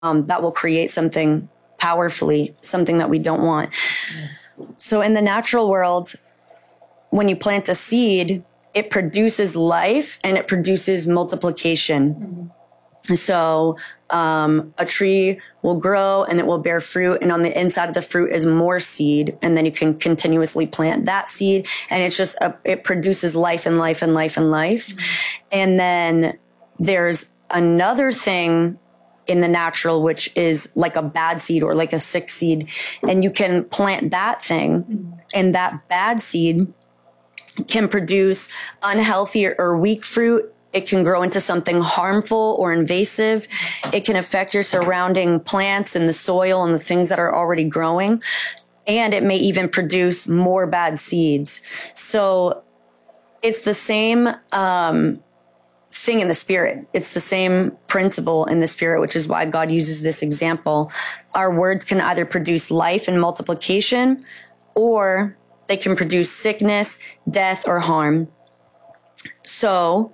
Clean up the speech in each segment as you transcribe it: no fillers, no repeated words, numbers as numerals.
that will create something powerfully, something that we don't want. So in the natural world, when you plant a seed, it produces life and it produces multiplication. So a tree will grow and it will bear fruit, and on the inside of the fruit is more seed, and then you can continuously plant that seed, and it's just it produces life and life and life and life. And then there's another thing in the natural, which is like a bad seed or like a sick seed, and you can plant that thing, and that bad seed can produce unhealthy or weak fruit. It can grow into something harmful or invasive. It can affect your surrounding plants and the soil and the things that are already growing. And it may even produce more bad seeds. So it's the same thing in the spirit. It's the same principle in the spirit, which is why God uses this example. Our words can either produce life and multiplication, or they can produce sickness, death, or harm. So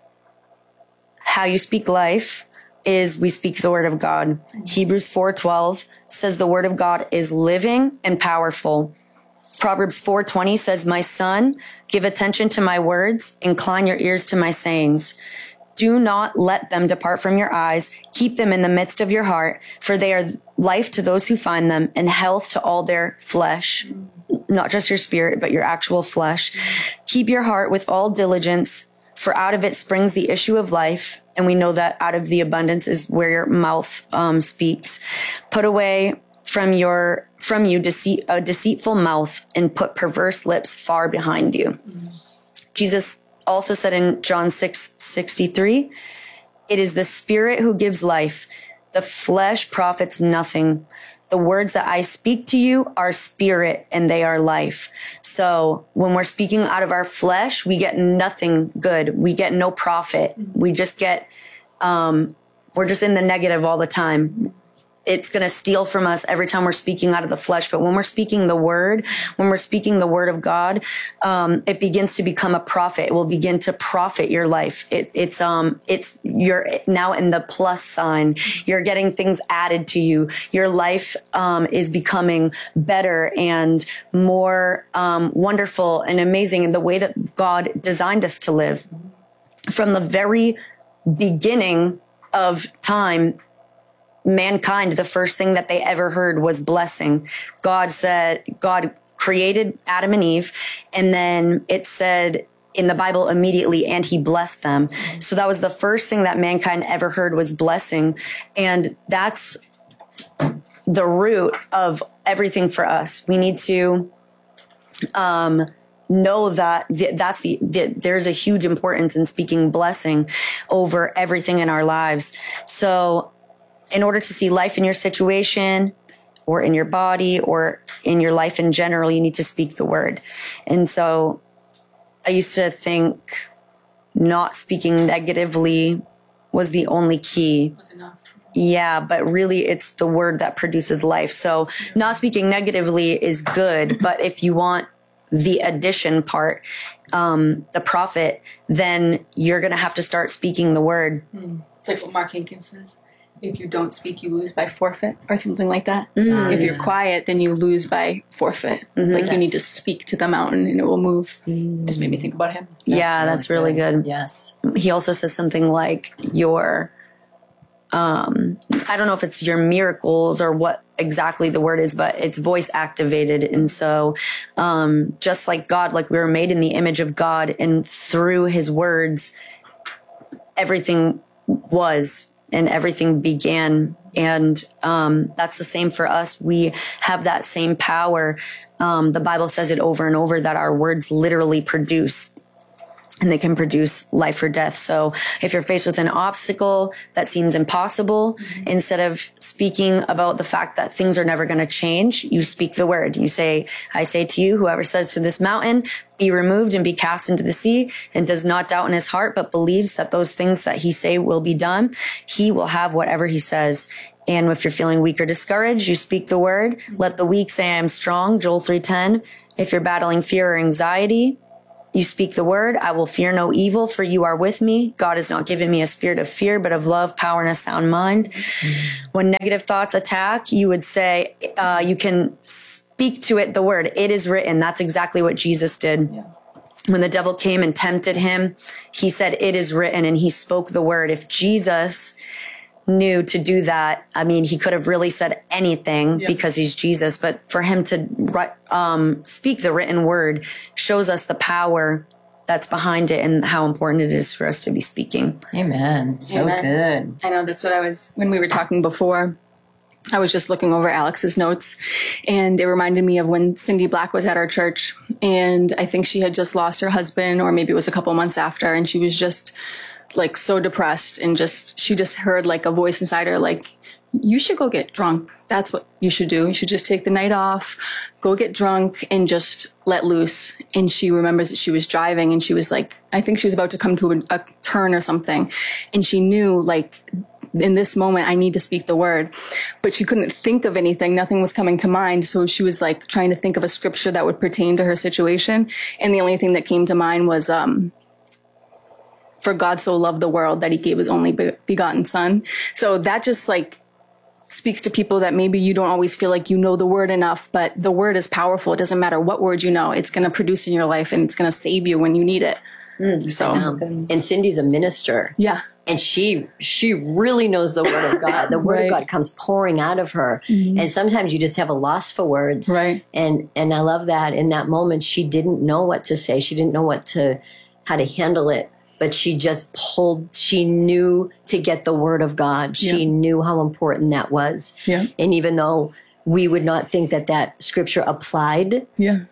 how you speak life is we speak the word of God. Hebrews 4:12 says the word of God is living and powerful. Proverbs 4:20 says, my son, give attention to my words, incline your ears to my sayings. Do not let them depart from your eyes. Keep them in the midst of your heart, for they are life to those who find them and health to all their flesh. Not just your spirit, but your actual flesh. Keep your heart with all diligence, for out of it springs the issue of life. And we know that out of the abundance is where your mouth speaks. Put away from you a deceitful mouth, and put perverse lips far behind you. Jesus also said in John 6:63, it is the spirit who gives life. The flesh profits nothing. The words that I speak to you are spirit and they are life. So when we're speaking out of our flesh, we get nothing good. We get no profit. We just get, we're just in the negative all the time. It's going to steal from us every time we're speaking out of the flesh. But when we're speaking the word, when we're speaking the word of God, it begins to become a profit. It will begin to profit your life. You're now in the plus sign. You're getting things added to you. Your life, is becoming better and more, wonderful and amazing in the way that God designed us to live. From the very beginning of time, mankind, the first thing that they ever heard was blessing. God created Adam and Eve, and then it said in the Bible immediately, and he blessed them. So that was the first thing that mankind ever heard was blessing. And that's the root of everything for us. We need to know that there's a huge importance in speaking blessing over everything in our lives. So in order to see life in your situation or in your body or in your life in general, you need to speak the word. And so I used to think not speaking negatively was the only key. Was enough. Yeah, but really it's the word that produces life. So not speaking negatively is good, but if you want the addition part, the profit, then you're going to have to start speaking the word. It's like what Mark Hankins says. If you don't speak, you lose by forfeit, or something like that. If you're quiet, then you lose by forfeit. Like you need to speak to the mountain and it will move. Just made me think about him. That's really good. Yes. He also says something like your, I don't know if it's your miracles or what exactly the word is, but it's voice activated. And so, just like God, like we were made in the image of God, and through his words, everything was and everything began. And that's the same for us. We have that same power. The Bible says it over and over that our words literally produce, and they can produce life or death. So if you're faced with an obstacle that seems impossible, instead of speaking about the fact that things are never going to change, you speak the word. You say, I say to you, whoever says to this mountain, be removed and be cast into the sea, and does not doubt in his heart, but believes that those things that he say will be done, he will have whatever he says. And if you're feeling weak or discouraged, you speak the word. Let the weak say I am strong, Joel 3:10. If you're battling fear or anxiety, You speak the word. I will fear no evil, for you are with me. God has not given me a spirit of fear, but of love, power, and a sound mind. When negative thoughts attack, you would say, you can speak to it the word. It is written. That's exactly what Jesus did. Yeah. When the devil came and tempted him, he said, it is written, and he spoke the word. If Jesus knew to do that, I mean, he could have really said anything because he's Jesus, but for him to speak the written word shows us the power that's behind it and how important it is for us to be speaking. Amen. So good. I know that's what when we were talking before, I was just looking over Alex's notes, and it reminded me of when Cindy Black was at our church, and I think she had just lost her husband, or maybe it was a couple months after, and she was just like so depressed, and she just heard like a voice inside her, like, you should go get drunk. That's what you should do. You should just take the night off, go get drunk, and just let loose. And she remembers that she was driving, and she was like, I think she was about to come to a turn or something, and she knew, like, in this moment, I need to speak the word, but she couldn't think of anything. Nothing was coming to mind. So she was like trying to think of a scripture that would pertain to her situation. And the only thing that came to mind was, for God so loved the world that he gave his only begotten son. So that just like speaks to people that maybe you don't always feel like you know the word enough, but the word is powerful. It doesn't matter what word you know. It's going to produce in your life, and it's going to save you when you need it. And Cindy's a minister. Yeah. And she really knows the word of God. The word of God comes pouring out of her. Mm-hmm. And sometimes you just have a loss for words. Right. And I love that in that moment, she didn't know what to say. She didn't know how to handle it. But she knew to get the word of God. She knew how important that was. Yeah. And even though we would not think that scripture applied,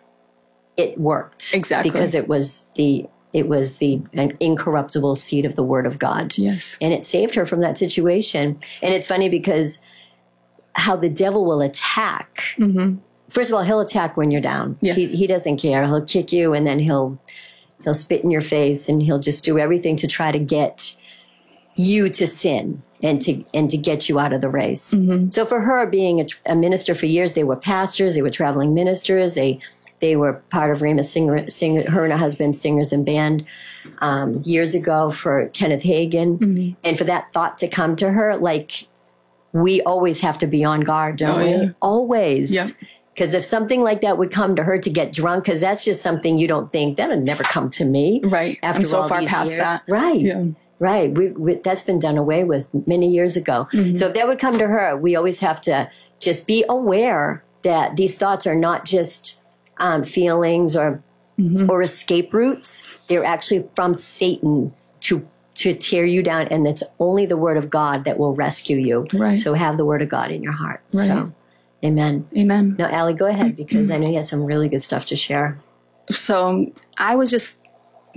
it worked. Exactly. Because it was the incorruptible seed of the word of God. Yes. And it saved her from that situation. And it's funny because how the devil will attack. Mm-hmm. First of all, he'll attack when you're down. Yes. He doesn't care. He'll kick you, and then he'll spit in your face, and he'll just do everything to try to get you to sin and to get you out of the race. Mm-hmm. So for her, being a minister for years, they were pastors, they were traveling ministers, they were part of Rhema singer, her and her husband, singers and band, years ago for Kenneth Hagin. Mm-hmm. And for that thought to come to her, like, we always have to be on guard, don't we? Yeah. Always. Yeah. Because if something like that would come to her to get drunk, because that's just something you don't think, that'll never come to me. Right. After I'm so all far these past years. that. Right. Yeah. Right. That's been done away with many years ago. Mm-hmm. So if that would come to her, we always have to just be aware that these thoughts are not just feelings or escape routes. They're actually from Satan to tear you down. And it's only the word of God that will rescue you. Right. So have the word of God in your heart. Right. So, amen. Amen. Now, Allie, go ahead, because I know you had some really good stuff to share. So I was just,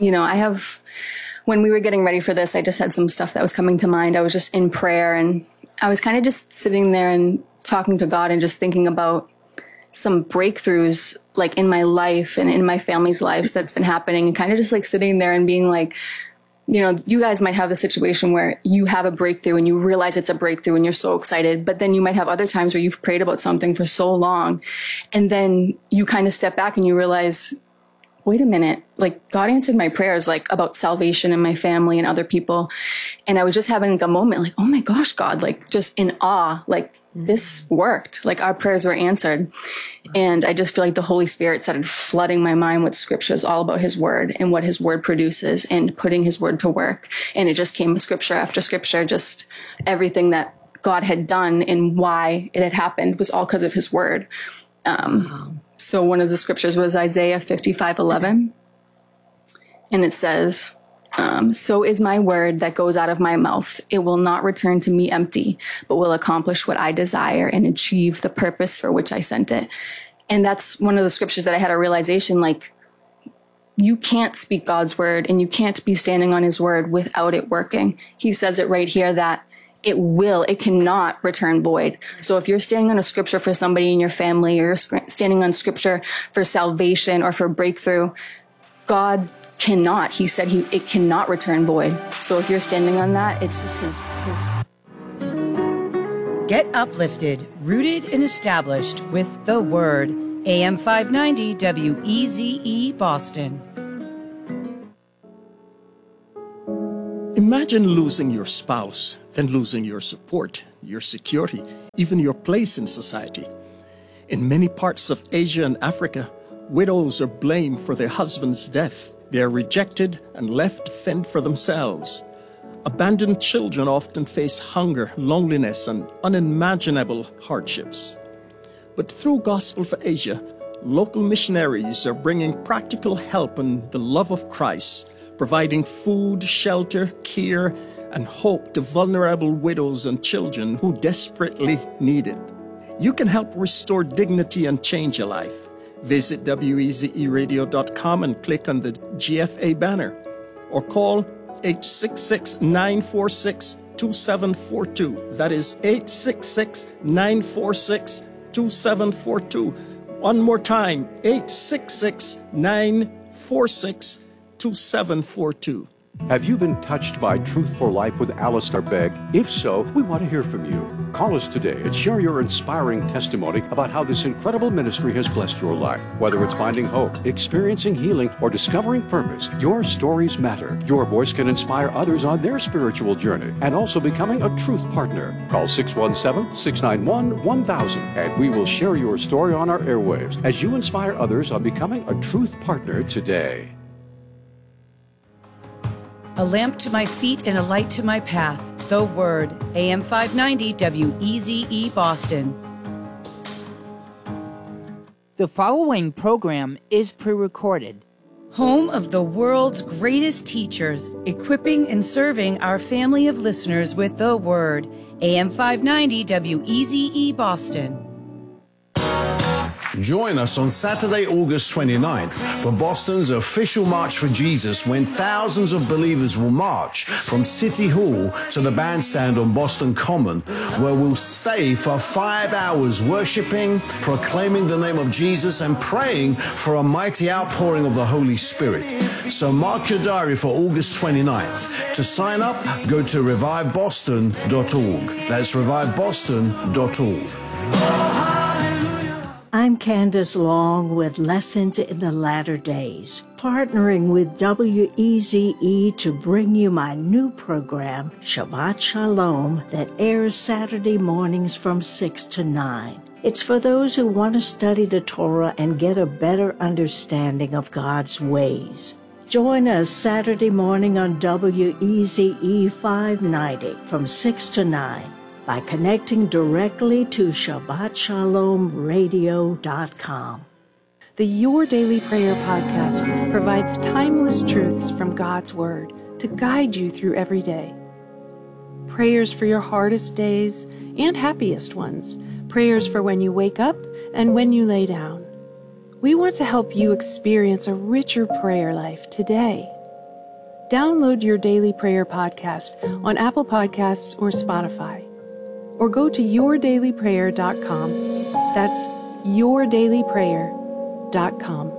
when we were getting ready for this, I just had some stuff that was coming to mind. I was just in prayer, and I was kind of just sitting there and talking to God and just thinking about some breakthroughs like in my life and in my family's lives that's been happening, and kind of just like sitting there and being like, you guys might have the situation where you have a breakthrough and you realize it's a breakthrough and you're so excited, but then you might have other times where you've prayed about something for so long, and then you kind of step back and you realize, wait a minute, like God answered my prayers, like about salvation in my family and other people. And I was just having like a moment like, oh my gosh, God, like just in awe, like this worked, like our prayers were answered. And I just feel like the Holy Spirit started flooding my mind with scriptures all about his word and what his word produces and putting his word to work. And it just came scripture after scripture, just everything that God had done and why it had happened was all because of his word. So one of the scriptures was Isaiah 55:11. And it says, so is my word that goes out of my mouth. It will not return to me empty, but will accomplish what I desire and achieve the purpose for which I sent it. And that's one of the scriptures that I had a realization, like, you can't speak God's word and you can't be standing on his word without it working. He says it right here that it cannot return void. So if you're standing on a scripture for somebody in your family, or you're standing on scripture for salvation or for breakthrough, God cannot. He said it cannot return void. So if you're standing on that, it's just his. Get uplifted, rooted and established with the Word. AM 590 WEZE Boston. Imagine losing your spouse, then losing your support, your security, even your place in society. In many parts of Asia and Africa, widows are blamed for their husband's death. They are rejected and left to fend for themselves. Abandoned children often face hunger, loneliness, and unimaginable hardships. But through Gospel for Asia, local missionaries are bringing practical help and the love of Christ, providing food, shelter, care, and hope to vulnerable widows and children who desperately need it. You can help restore dignity and change a life. Visit wezeradio.com and click on the GFA banner, or call 866-946-2742. That is 866-946-2742. One more time, 866-946-2742. Have you been touched by Truth for Life with Alistair Begg? If so, we want to hear from you. Call us today and share your inspiring testimony about how this incredible ministry has blessed your life. Whether it's finding hope, experiencing healing, or discovering purpose, your stories matter. Your voice can inspire others on their spiritual journey and also becoming a Truth partner. Call 617-691-1000 and we will share your story on our airwaves as you inspire others on becoming a Truth partner today. A lamp to my feet and a light to my path. The Word. AM 590 WEZE Boston. The following program is pre-recorded. Home of the world's greatest teachers, equipping and serving our family of listeners with the Word. AM 590 WEZE Boston. Join us on Saturday, August 29th for Boston's official March for Jesus, when thousands of believers will march from City Hall to the bandstand on Boston Common, where we'll stay for 5 hours worshiping, proclaiming the name of Jesus, and praying for a mighty outpouring of the Holy Spirit. So mark your diary for August 29th. To sign up, go to reviveboston.org. That's reviveboston.org. I'm Candace Long with Lessons in the Latter Days, partnering with WEZE to bring you my new program, Shabbat Shalom, that airs Saturday mornings from 6 to 9. It's for those who want to study the Torah and get a better understanding of God's ways. Join us Saturday morning on WEZE 590 from 6 to 9. by connecting directly to ShabbatShalomRadio.com. The Your Daily Prayer podcast provides timeless truths from God's Word to guide you through every day. Prayers for your hardest days and happiest ones. Prayers for when you wake up and when you lay down. We want to help you experience a richer prayer life today. Download Your Daily Prayer podcast on Apple Podcasts or Spotify. Or go to yourdailyprayer.com. That's yourdailyprayer.com.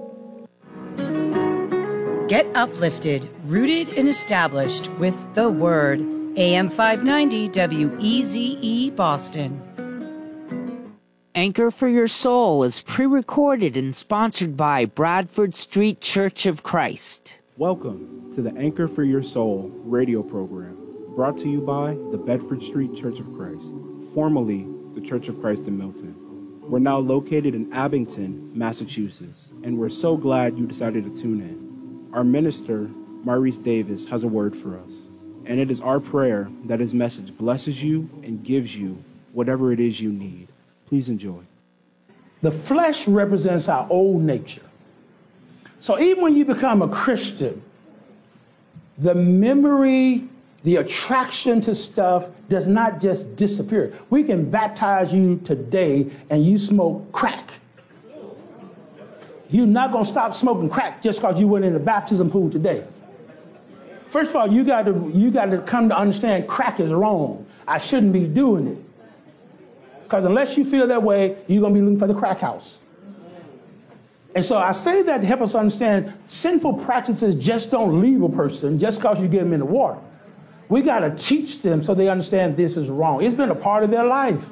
Get uplifted, rooted and established with the Word. AM 590 WEZE Boston. Anchor for Your Soul is pre-recorded and sponsored by Bradford Street Church of Christ. Welcome to the Anchor for Your Soul radio program, brought to you by the Bedford Street Church of Christ, formerly the Church of Christ in Milton. We're now located in Abington, Massachusetts, and we're so glad you decided to tune in. Our minister, Maurice Davis, has a word for us, and it is our prayer that his message blesses you and gives you whatever it is you need. Please enjoy. The flesh represents our old nature. So even when you become a Christian, the memory, the attraction to stuff does not just disappear. We can baptize you today and you smoke crack. You're not going to stop smoking crack just because you went in the baptism pool today. First of all, you got to come to understand crack is wrong. I shouldn't be doing it. Because unless you feel that way, you're going to be looking for the crack house. And so I say that to help us understand sinful practices just don't leave a person just because you get them in the water. We got to teach them so they understand this is wrong. It's been a part of their life.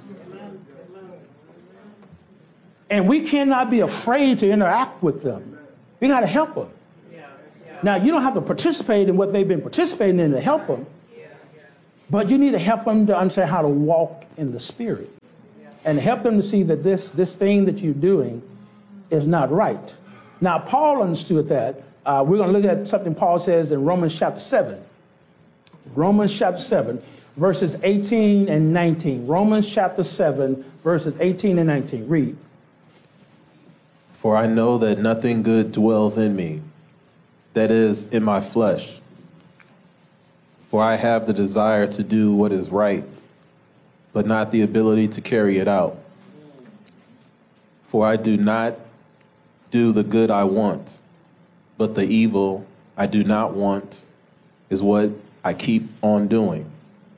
And we cannot be afraid to interact with them. We got to help them. Now, you don't have to participate in what they've been participating in to help them, but you need to help them to understand how to walk in the Spirit and help them to see that this thing that you're doing is not right. Now, Paul understood that. We're going to look at something Paul says in Romans chapter 7. Romans chapter 7, verses 18 and 19. Romans chapter 7, verses 18 and 19. Read. For I know that nothing good dwells in me, that is, in my flesh. For I have the desire to do what is right, but not the ability to carry it out. For I do not do the good I want, but the evil I do not want is what I keep on doing.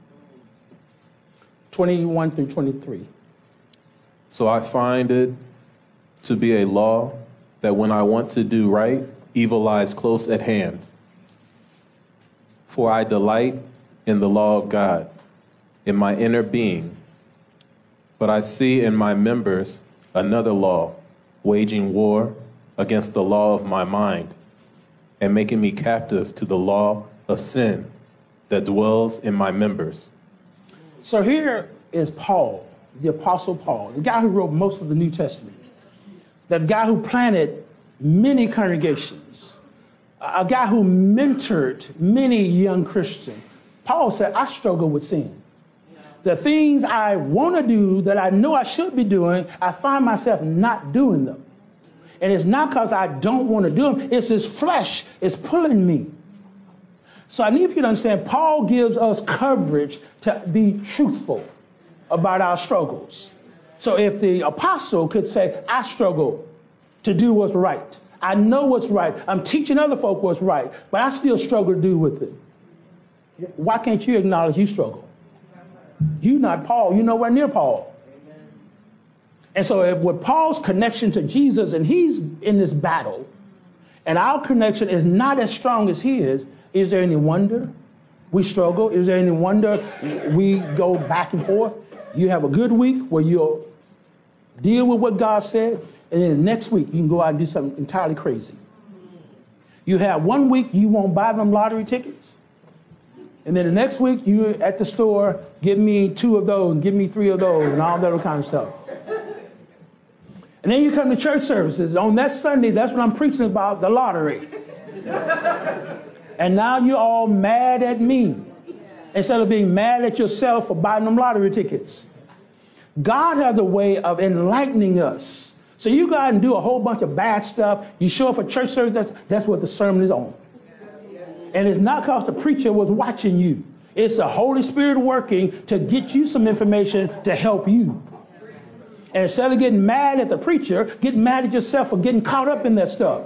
21 through 23. So I find it to be a law that when I want to do right, evil lies close at hand. For I delight in the law of God, in my inner being. But I see in my members another law, waging war against the law of my mind, and making me captive to the law of sin that dwells in my members. So here is Paul, the Apostle Paul, the guy who wrote most of the New Testament, the guy who planted many congregations, a guy who mentored many young Christians. Paul said, I struggle with sin. The things I want to do that I know I should be doing, I find myself not doing them. And it's not because I don't want to do them, it's his flesh is pulling me. So I need you to understand, Paul gives us coverage to be truthful about our struggles. So if the apostle could say, I struggle to do what's right. I know what's right. I'm teaching other folk what's right, but I still struggle to do with it. Why can't you acknowledge you struggle? You not Paul. You're nowhere near Paul. And so if with Paul's connection to Jesus, and he's in this battle, and our connection is not as strong as his, is there any wonder we struggle? Is there any wonder we go back and forth? You have a good week where you'll deal with what God said, and then the next week you can go out and do something entirely crazy. You have 1 week you won't buy them lottery tickets, and then the next week you're at the store, give me 2 of those, give me 3 of those, and all that other kind of stuff. And then you come to church services. On that Sunday, that's what I'm preaching about, the lottery. And now you're all mad at me instead of being mad at yourself for buying them lottery tickets. God has a way of enlightening us. So you go out and do a whole bunch of bad stuff. You show up for church service, that's what the sermon is on. And it's not because the preacher was watching you. It's the Holy Spirit working to get you some information to help you. And instead of getting mad at the preacher, get mad at yourself for getting caught up in that stuff.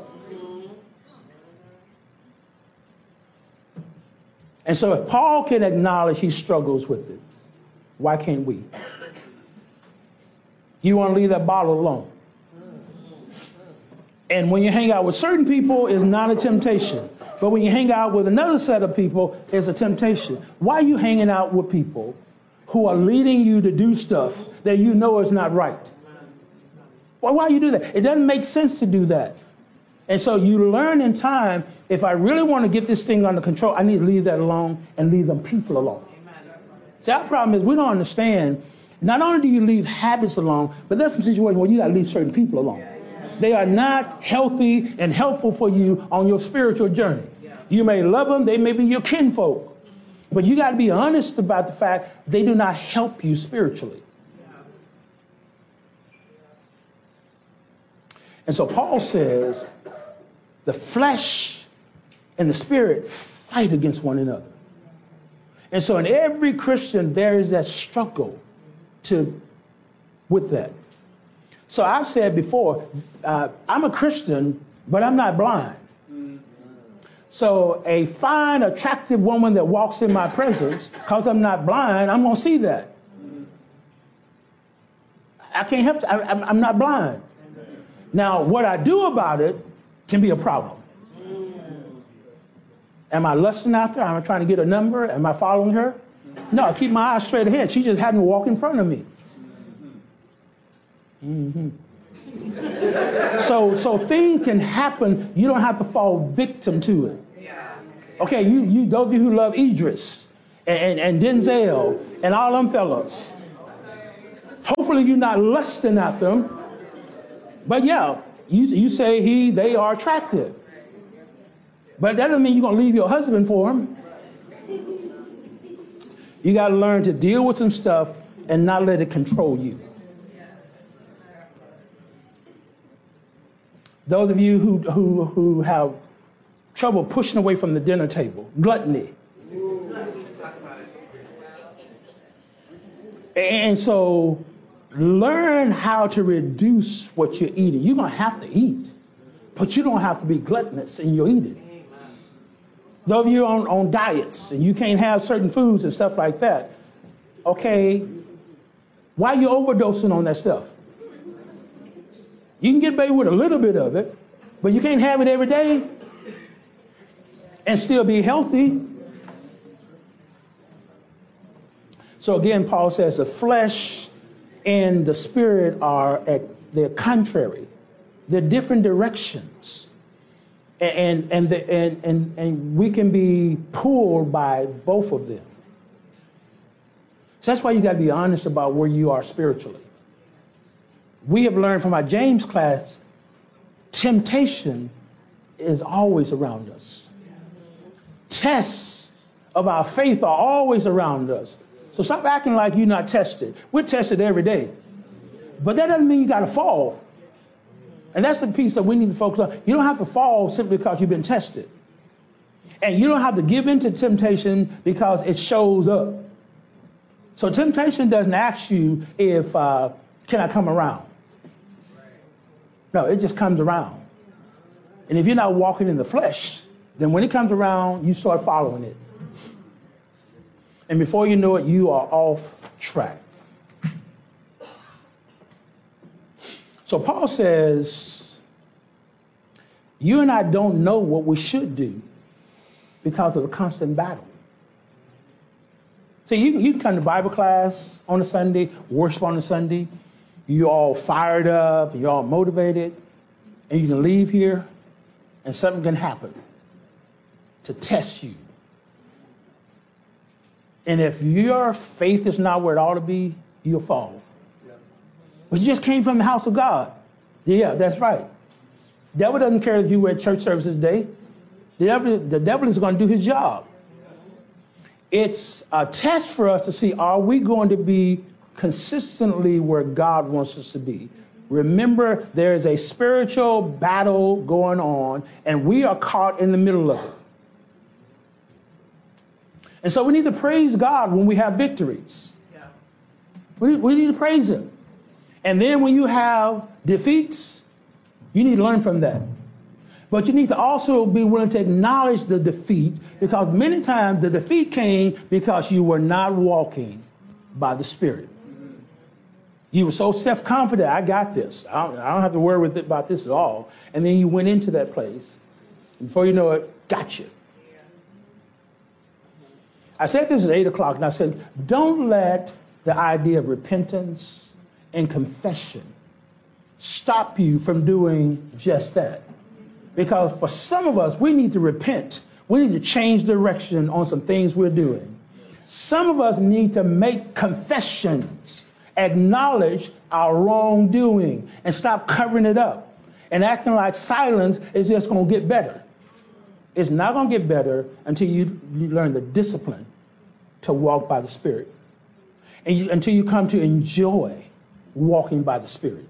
And so if Paul can acknowledge he struggles with it, why can't we? You want to leave that bottle alone. And when you hang out with certain people, it's not a temptation. But when you hang out with another set of people, it's a temptation. Why are you hanging out with people who are leading you to do stuff that you know is not right? Well, why do you do that? It doesn't make sense to do that. And so you learn in time, if I really want to get this thing under control, I need to leave that alone and leave them people alone. See, our problem is we don't understand, not only do you leave habits alone, but there's some situations where you got to leave certain people alone. They are not healthy and helpful for you on your spiritual journey. You may love them, they may be your kinfolk, but you got to be honest about the fact they do not help you spiritually. And so Paul says, the flesh and the spirit fight against one another. And so in every Christian, there is that struggle with that. So I've said before, I'm a Christian, but I'm not blind. So a fine, attractive woman that walks in my presence, because I'm not blind, I'm going to see that. I can't help it. I'm not blind. Now, what I do about it can be a problem. Am I lusting after her? Am I trying to get a number? Am I following her? No, I keep my eyes straight ahead. She just happened to walk in front of me. Mm-hmm. So things can happen. You don't have to fall victim to it. Okay, you those of you who love Idris and Denzel and all them fellas. Hopefully you're not lusting at them. But yeah, you say they are attractive. But that doesn't mean you're going to leave your husband for him. You got to learn to deal with some stuff and not let it control you. Those of you who have trouble pushing away from the dinner table, gluttony. And so learn how to reduce what you're eating. You're going to have to eat, but you don't have to be gluttonous in your eating. Those of you on diets and you can't have certain foods and stuff like that, okay, why are you overdosing on that stuff? You can get away with a little bit of it, but you can't have it every day and still be healthy. So again, Paul says the flesh and the spirit they're contrary. They're different directions. And we can be pulled by both of them. So that's why you got to be honest about where you are spiritually. We have learned from our James class, temptation is always around us. Tests of our faith are always around us. So stop acting like you're not tested. We're tested every day. But that doesn't mean you got to fall. And that's the piece that we need to focus on. You don't have to fall simply because you've been tested. And you don't have to give in to temptation because it shows up. So temptation doesn't ask you if, can I come around? No, it just comes around. And if you're not walking in the flesh, then when it comes around, you start following it. And before you know it, you are off track. So Paul says, you and I don't know what we should do because of a constant battle. See, you can come to Bible class on a Sunday, worship on a Sunday, you're all fired up, you're all motivated, and you can leave here and something can happen to test you. And if your faith is not where it ought to be, you'll fall. But you just came from the house of God. Yeah, that's right. The devil doesn't care if you were at church services today. The devil is going to do his job. It's a test for us to see, are we going to be consistently where God wants us to be? Remember, there is a spiritual battle going on, and we are caught in the middle of it. And so we need to praise God when we have victories. We need to praise him. And then when you have defeats, you need to learn from that. But you need to also be willing to acknowledge the defeat, because many times the defeat came because you were not walking by the Spirit. You were so self-confident, I got this. I don't have to worry about this at all. And then you went into that place. And before you know it, got you. I said this at 8 o'clock, and I said, don't let the idea of repentance and confession stop you from doing just that. Because for some of us, we need to repent. We need to change direction on some things we're doing. Some of us need to make confessions, acknowledge our wrongdoing, and stop covering it up and acting like silence is just going to get better. It's not going to get better until you learn the discipline to walk by the Spirit. And until you come to enjoy walking by the Spirit.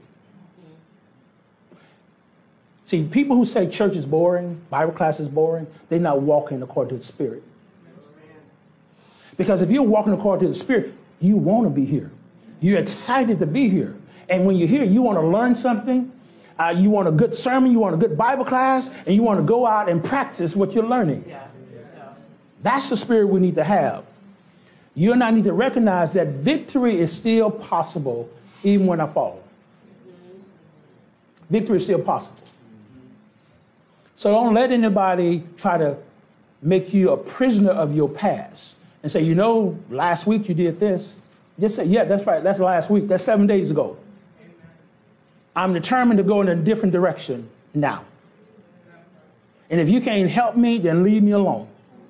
See, people who say church is boring, Bible class is boring, they're not walking according to the Spirit. Because if you're walking according to the Spirit, you want to be here. You're excited to be here. And when you're here, you want to learn something. You want a good sermon, you want a good Bible class, and you want to go out and practice what you're learning. That's the spirit we need to have. You and I need to recognize that victory is still possible even when I fall. Victory is still possible. So don't let anybody try to make you a prisoner of your past and say, you know, last week you did this. Just say, yeah, that's right. That's last week. That's 7 days ago. I'm determined to go in a different direction now. And if you can't help me, then leave me alone.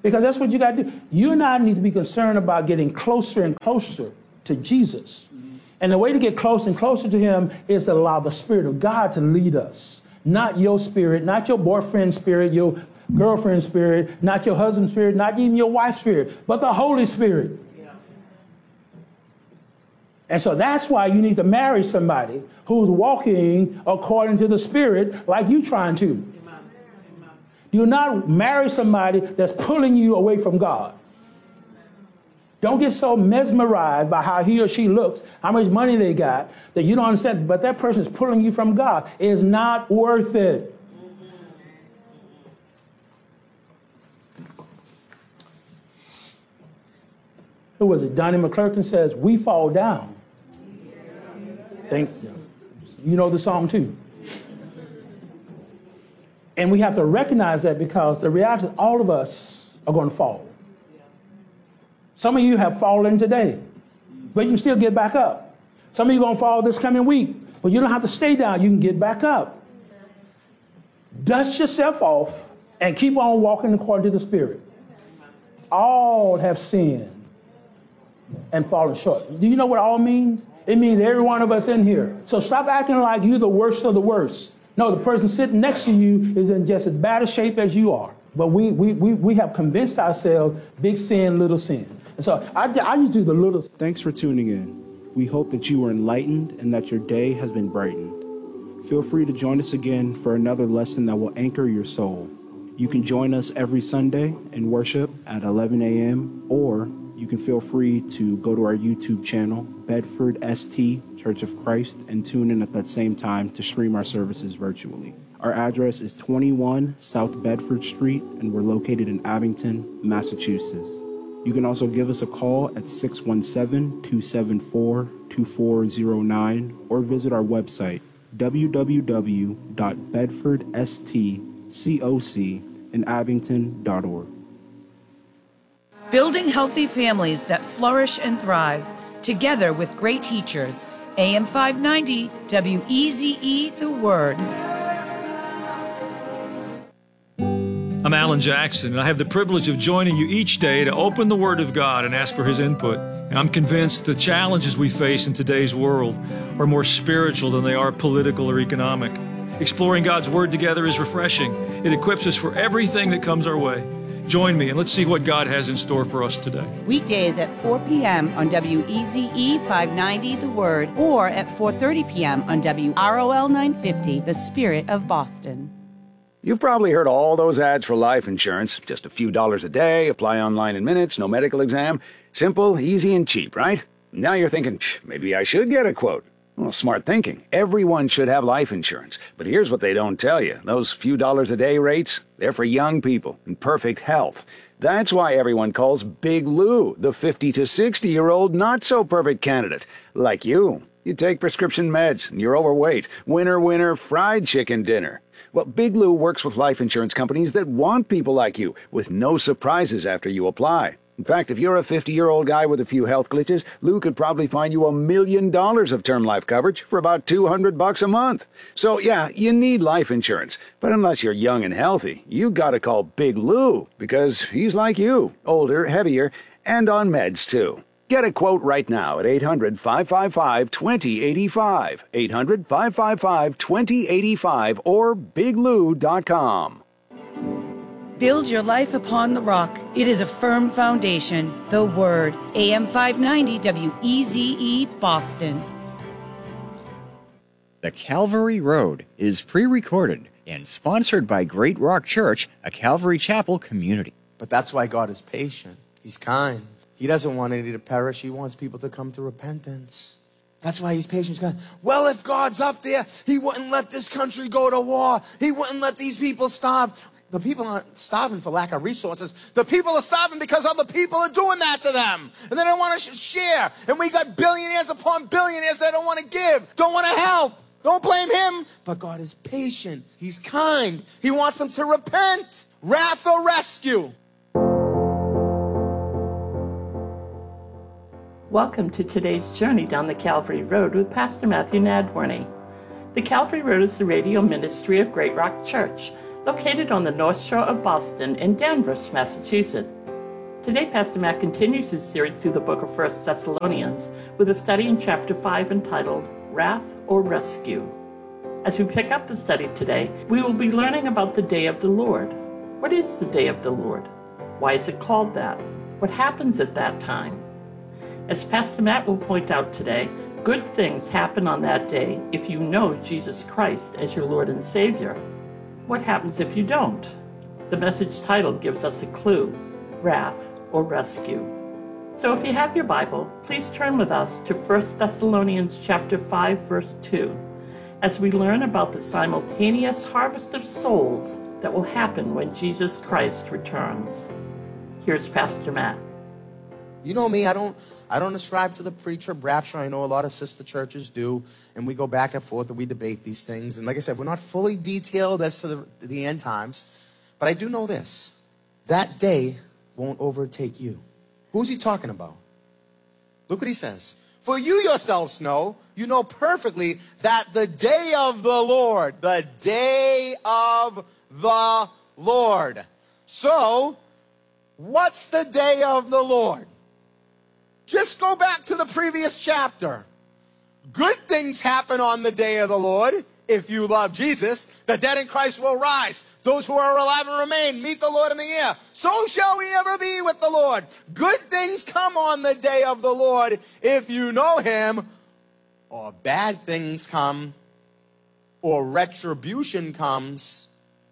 Because that's what you got to do. You and I need to be concerned about getting closer and closer to Jesus. And the way to get closer and closer to him is to allow the Spirit of God to lead us. Not your spirit, not your boyfriend's spirit, your girlfriend's spirit, not your husband's spirit, not even your wife's spirit, but the Holy Spirit. And so that's why you need to marry somebody who's walking according to the Spirit like you trying to. Amen. Do not marry somebody that's pulling you away from God. Don't get so mesmerized by how he or she looks, how much money they got, that you don't understand, but that person is pulling you from God. It's not worth it. Who was it? Donnie McClurkin says, we fall down. Thank you. You know the song too. And we have to recognize that, because the reality is all of us are going to fall. Some of you have fallen today, but you still get back up. Some of you are going to fall this coming week, but you don't have to stay down. You can get back up. Dust yourself off and keep on walking according to the Spirit. All have sinned and fallen short. Do you know what all means? It means every one of us in here. So stop acting like you're the worst of the worst. No, the person sitting next to you is in just as bad a shape as you are. But we have convinced ourselves big sin, little sin. And so I just do the little. Thanks for tuning in. We hope that you were enlightened and that your day has been brightened. Feel free to join us again for another lesson that will anchor your soul. You can join us every Sunday in worship at 11 a.m. or you can feel free to go to our YouTube channel, Bedford St. Church of Christ, and tune in at that same time to stream our services virtually. Our address is 21 South Bedford Street, and we're located in Abington, Massachusetts. You can also give us a call at 617-274-2409 or visit our website, www.bedfordstcocinabington.org. Building healthy families that flourish and thrive, together with great teachers. AM 590, WEZE, The Word. I'm Alan Jackson, and I have the privilege of joining you each day to open the Word of God and ask for His input. And I'm convinced the challenges we face in today's world are more spiritual than they are political or economic. Exploring God's Word together is refreshing. It equips us for everything that comes our way. Join me and let's see what God has in store for us today. Weekdays at 4 p.m. on WEZE 590 The Word, or at 4:30 p.m. on WROL 950 The Spirit of Boston. You've probably heard all those ads for life insurance. Just a few dollars a day, apply online in minutes, no medical exam. Simple, easy, and cheap, right? Now you're thinking, maybe I should get a quote. Well, smart thinking. Everyone should have life insurance. But here's what they don't tell you. Those few dollars a day rates, they're for young people in perfect health. That's why everyone calls Big Lou the 50 to 60-year-old not-so-perfect candidate. Like you. You take prescription meds and you're overweight. Winner, winner, fried chicken dinner. Well, Big Lou works with life insurance companies that want people like you, with no surprises after you apply. In fact, if you're a 50-year-old guy with a few health glitches, Lou could probably find you $1 million of term life coverage for about $200 a month. So, yeah, you need life insurance. But unless you're young and healthy, you gotta call Big Lou, because he's like you, older, heavier, and on meds, too. Get a quote right now at 800-555-2085, 800-555-2085, or biglou.com. Build your life upon the rock. It is a firm foundation. The Word. AM 590 WEZE Boston. The Calvary Road is pre-recorded and sponsored by Great Rock Church, a Calvary Chapel community. But that's why God is patient. He's kind. He doesn't want any to perish. He wants people to come to repentance. That's why he's patient. He's going, well, if God's up there, he wouldn't let this country go to war. He wouldn't let these people starve. The people aren't starving for lack of resources. The people are starving because other people are doing that to them. And they don't want to share. And we got billionaires upon billionaires that don't want to give, don't want to help. Don't blame him. But God is patient. He's kind. He wants them to repent. Wrath or rescue. Welcome to today's journey down the Calvary Road with Pastor Matthew Nadworny. The Calvary Road is the radio ministry of Great Rock Church, located on the North Shore of Boston in Danvers, Massachusetts. Today, Pastor Matt continues his series through the book of 1 Thessalonians with a study in chapter 5 entitled Wrath or Rescue. As we pick up the study today, we will be learning about the Day of the Lord. What is the Day of the Lord? Why is it called that? What happens at that time? As Pastor Matt will point out today, good things happen on that day if you know Jesus Christ as your Lord and Savior. What happens if you don't? The message title gives us a clue: Wrath or Rescue. So if you have your Bible, please turn with us to 1 Thessalonians chapter 5, verse 2, as we learn about the simultaneous harvest of souls that will happen when Jesus Christ returns. Here's Pastor Matt. You know me, I don't ascribe to the pre-trib rapture. I know a lot of sister churches do, and we go back and forth and we debate these things. And like I said, we're not fully detailed as to the end times, but I do know this: that day won't overtake you. Who's he talking about? Look what he says. For you yourselves know, you know perfectly that the day of the Lord, So, what's the day of the Lord? Just go back to the previous chapter. Good things happen on the day of the Lord. If you love Jesus, the dead in Christ will rise. Those who are alive and remain meet the Lord in the air. So shall we ever be with the Lord. Good things come on the day of the Lord if you know him. Or bad things come, or retribution comes,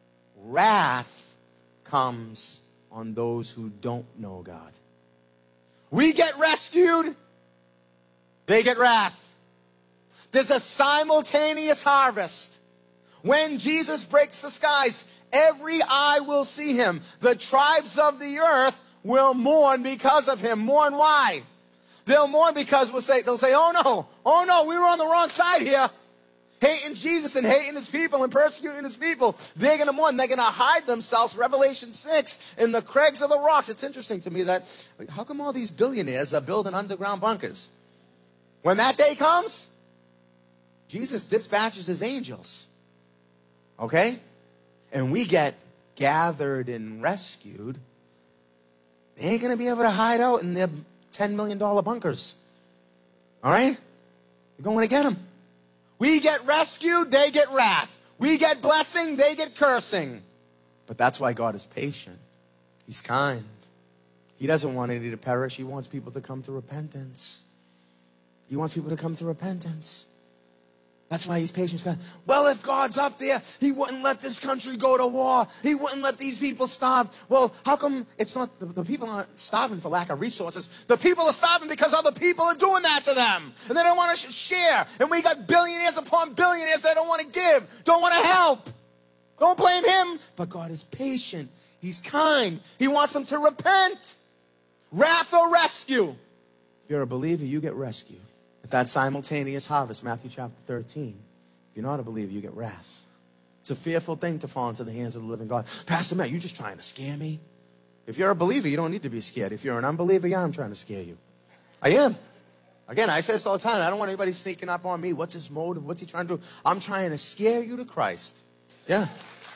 wrath comes on those who don't know God. We get rescued, they get wrath. There's a simultaneous harvest. When Jesus breaks the skies, every eye will see him. The tribes of the earth will mourn because of him. Mourn why? They'll mourn because they'll say, oh no, we were on the wrong side here. Hating Jesus and hating his people and persecuting his people. They're going to mourn. They're going to hide themselves, Revelation 6, in the crags of the rocks. It's interesting to me that, how come all these billionaires are building underground bunkers? When that day comes, Jesus dispatches his angels. Okay? And we get gathered and rescued. They ain't going to be able to hide out in their $10 million bunkers. All right? You're going to get them. We get rescued, they get wrath. We get blessing, they get cursing. But that's why God is patient. He's kind. He doesn't want any to perish. He wants people to come to repentance. He wants people to come to repentance. That's why he's patient. Well, if God's up there, he wouldn't let this country go to war. He wouldn't let these people starve. Well, how come it's not, the people aren't starving for lack of resources. The people are starving because other people are doing that to them. And they don't want to share. And we got billionaires upon billionaires that don't want to give, don't want to help. Don't blame him. But God is patient. He's kind. He wants them to repent. Wrath or rescue. If you're a believer, you get rescued. At that simultaneous harvest, Matthew chapter 13. If you're not a believer, you get wrath. It's a fearful thing to fall into the hands of the living God. Pastor Matt, you just trying to scare me? If you're a believer, you don't need to be scared. If you're an unbeliever, yeah, I'm trying to scare you. I am. Again, I say this all the time. I don't want anybody sneaking up on me. What's his motive? What's he trying to do? I'm trying to scare you to Christ. Yeah.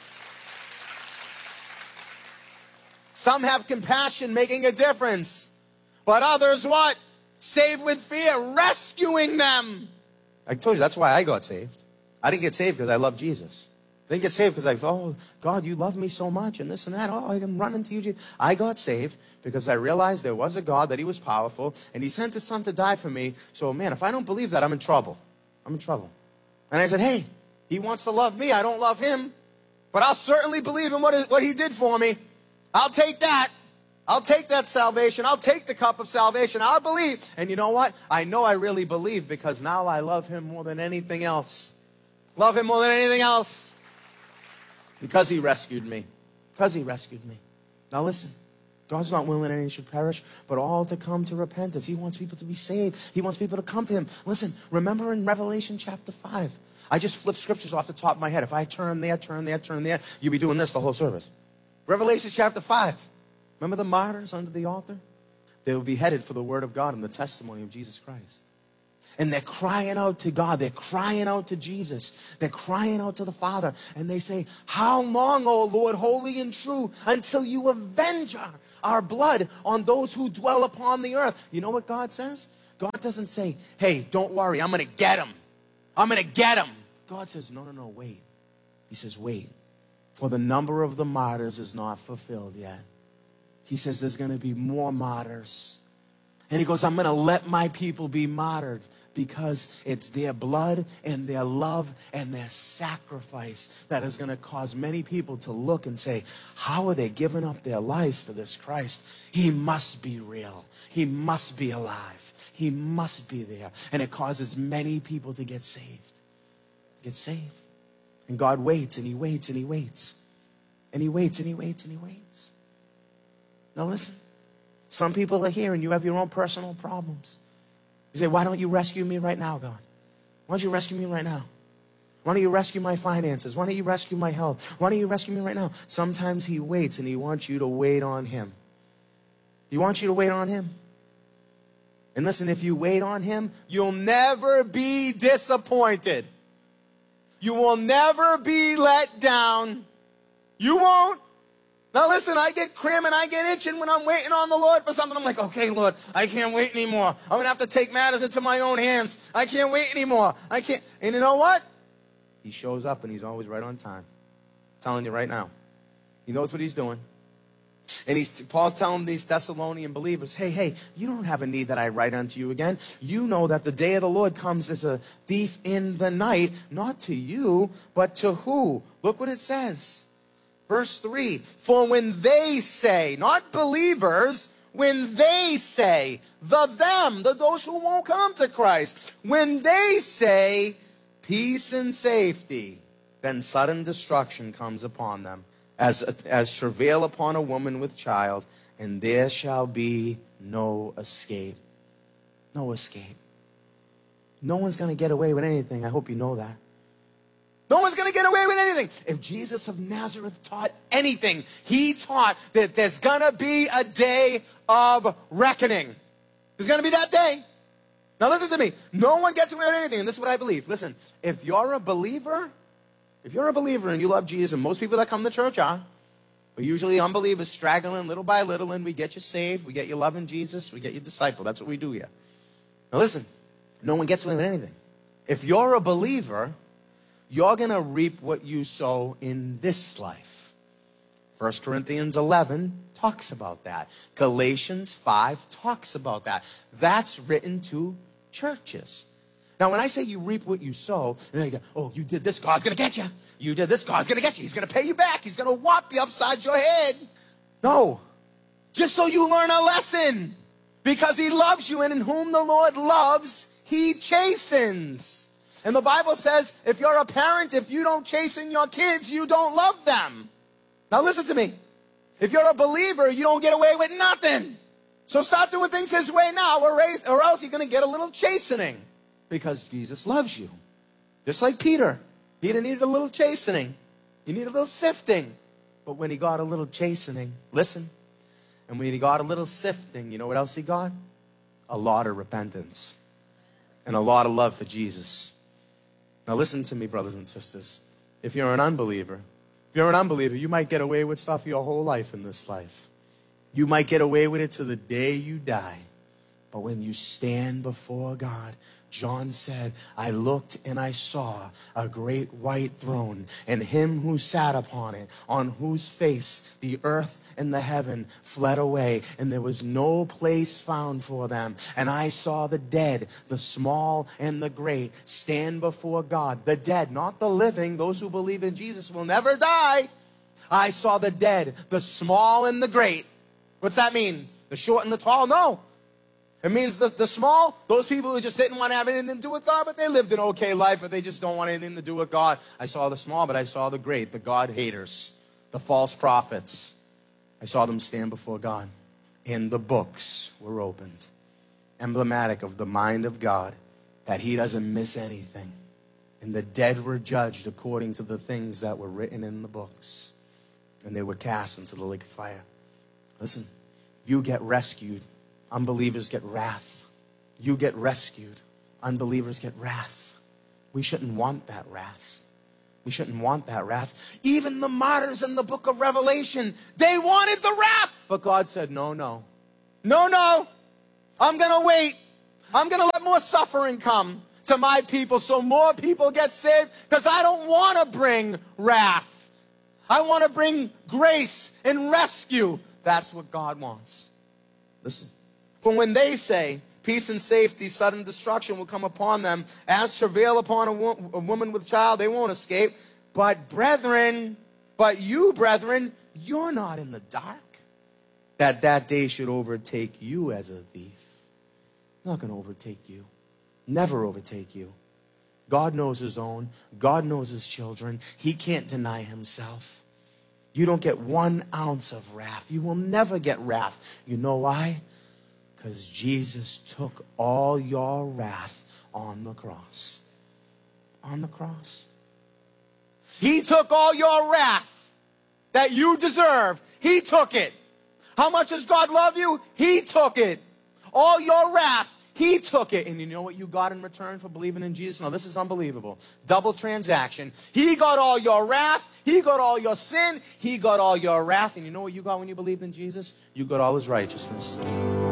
Some have compassion, making a difference. But others, what? Saved with fear, rescuing them. I told you, that's why I got saved. I didn't get saved because I love Jesus. I didn't get saved because I thought, oh, God, you love me so much and this and that. Oh, I'm running to you, Jesus. I got saved because I realized there was a God, that he was powerful, and he sent his son to die for me. So, man, if I don't believe that, I'm in trouble. I'm in trouble. And I said, hey, he wants to love me. I don't love him. But I'll certainly believe in what he did for me. I'll take that. I'll take that salvation. I'll take the cup of salvation. I'll believe. And you know what? I know I really believe because now I love him more than anything else. Love him more than anything else. Because he rescued me. Because he rescued me. Now listen. God's not willing that any should perish, but all to come to repentance. He wants people to be saved. He wants people to come to him. Listen, remember in Revelation chapter 5. I just flipped scriptures off the top of my head. If I turn there, you'll be doing this the whole service. Revelation chapter 5. Remember the martyrs under the altar? They were beheaded for the word of God and the testimony of Jesus Christ. And they're crying out to God. They're crying out to Jesus. They're crying out to the Father. And they say, how long, O Lord, holy and true, until you avenge our blood on those who dwell upon the earth? You know what God says? God doesn't say, hey, don't worry, I'm going to get him. I'm going to get him. God says, no, wait. He says, wait, for the number of the martyrs is not fulfilled yet. He says there's going to be more martyrs. And he goes, I'm going to let my people be martyred because it's their blood and their love and their sacrifice that is going to cause many people to look and say, how are they giving up their lives for this Christ? He must be real. He must be alive. He must be there. And it causes many people to get saved. Get saved. And God waits and he waits and he waits. And he waits and he waits and he waits. Now listen, some people are here and you have your own personal problems. You say, why don't you rescue me right now, God? Why don't you rescue me right now? Why don't you rescue my finances? Why don't you rescue my health? Why don't you rescue me right now? Sometimes he waits and he wants you to wait on him. He wants you to wait on him. And listen, if you wait on him, you'll never be disappointed. You will never be let down. You won't. Now listen, I get crim and I get itching when I'm waiting on the Lord for something. I'm like, okay, Lord, I can't wait anymore. I'm going to have to take matters into my own hands. I can't wait anymore. I can't. And you know what? He shows up and he's always right on time. I'm telling you right now. He knows what he's doing. And Paul's telling these Thessalonian believers, hey, you don't have a need that I write unto you again. You know that the day of the Lord comes as a thief in the night, not to you, but to who? Look what it says. Verse 3, for when they say, not believers, when they say, those who won't come to Christ, when they say peace and safety, then sudden destruction comes upon them, as travail upon a woman with child, and there shall be no escape. No escape. No one's going to get away with anything. I hope you know that. No one's going to get away with anything. If Jesus of Nazareth taught anything, he taught that there's going to be a day of reckoning. There's going to be that day. Now listen to me. No one gets away with anything, and this is what I believe. Listen, if you're a believer and you love Jesus, and most people that come to church are, but usually unbelievers straggling little by little, and we get you saved, we get you loving Jesus, we get you discipled. That's what we do here. Now listen, no one gets away with anything. If you're a believer, you're going to reap what you sow in this life. 1 Corinthians 11 talks about that. Galatians 5 talks about that. That's written to churches. Now, when I say you reap what you sow, then you go, oh, you did this, God's going to get you. You did this, God's going to get you. He's going to pay you back. He's going to whop you upside your head. No. Just so you learn a lesson. Because he loves you, and in whom the Lord loves, he chastens. And the Bible says, if you're a parent, if you don't chasten your kids, you don't love them. Now listen to me. If you're a believer, you don't get away with nothing. So stop doing things his way now, or else you're going to get a little chastening. Because Jesus loves you. Just like Peter. Peter needed a little chastening. He needed a little sifting. But when he got a little chastening, listen. And when he got a little sifting, you know what else he got? A lot of repentance. And a lot of love for Jesus. Now listen to me, brothers and sisters. If you're an unbeliever, you might get away with stuff your whole life in this life. You might get away with it to the day you die. But when you stand before God, John said, I looked and I saw a great white throne, and him who sat upon it, on whose face the earth and the heaven fled away, and there was no place found for them. And I saw the dead, the small and the great, stand before God. The dead, not the living. Those who believe in Jesus will never die. I saw the dead, the small and the great. What's that mean? The short and the tall? No. It means the small, those people who just didn't want to have anything to do with God, but they lived an okay life, but they just don't want anything to do with God. I saw the small, but I saw the great, the God haters, the false prophets. I saw them stand before God. And the books were opened, emblematic of the mind of God, that he doesn't miss anything. And the dead were judged according to the things that were written in the books. And they were cast into the lake of fire. Listen, you get rescued. Unbelievers get wrath. You get rescued. unbelievers get wrath. We shouldn't want that wrath. We shouldn't want that wrath. Even the martyrs in the book of Revelation, they wanted the wrath. But God said, no, no. No, no. I'm going to wait. I'm going to let more suffering come to my people so more people get saved, because I don't want to bring wrath. I want to bring grace and rescue. That's what God wants. Listen. For when they say, peace and safety, sudden destruction will come upon them, as travail upon a woman with child, they won't escape. But brethren, you, brethren, you're not in the dark, that day should overtake you as a thief. Not going to overtake you. Never overtake you. God knows his own. God knows his children. He can't deny himself. You don't get 1 ounce of wrath. You will never get wrath. You know why? Because Jesus took all your wrath on the cross. On the cross. He took all your wrath that you deserve. He took it. How much does God love you? He took it. All your wrath, he took it. And you know what you got in return for believing in Jesus? Now, this is unbelievable. Double transaction. He got all your wrath. He got all your sin. He got all your wrath. And you know what you got when you believed in Jesus? You got all his righteousness.